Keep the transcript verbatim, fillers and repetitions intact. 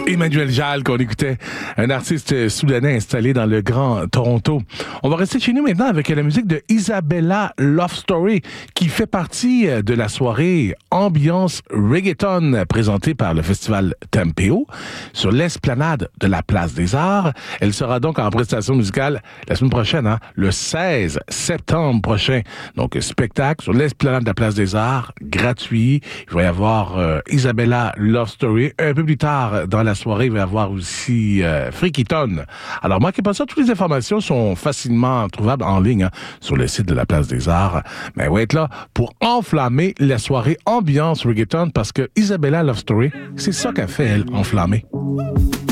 Emmanuel Jal qu'on écoutait, un artiste soudanais installé dans le Grand Toronto. On va rester chez nous maintenant avec la musique de Isabella Love Story qui fait partie de la soirée Ambiance Reggaeton présentée par le festival Tempéo sur l'esplanade de la Place des Arts. Elle sera donc en prestation musicale la semaine prochaine, hein, le seize septembre prochain. Donc spectacle sur l'esplanade de la Place des Arts, gratuit. Il va y avoir euh, Isabella Love Story. Un peu plus tard dans la soirée, il va y avoir aussi euh, Freakyton. Alors, manquez pas ça, toutes les informations sont facilement trouvables en ligne hein, sur le site de la Place des Arts. Mais on va être là pour enflammer la soirée ambiance reggaeton parce que Isabella Love Story, c'est ça qu'a fait, elle, enflammer.